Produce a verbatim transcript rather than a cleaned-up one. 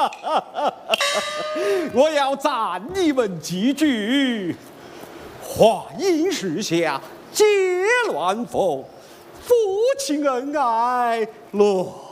我要赞你们几句：华阴时下皆乱凤，夫妻恩爱乐。